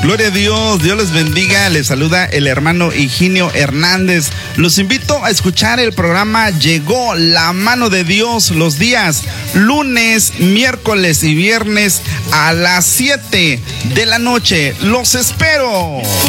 Gloria a Dios, Dios les bendiga, les saluda el hermano Higinio Hernández. Los invito a escuchar el programa Llegó la Mano de Dios los días lunes, miércoles y viernes a las 7 de la noche. ¡Los espero!